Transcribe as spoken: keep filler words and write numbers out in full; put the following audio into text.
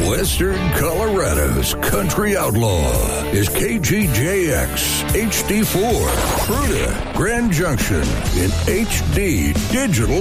Western Colorado's country outlaw is K G J X H D four, Fruita, Grand Junction in H D digital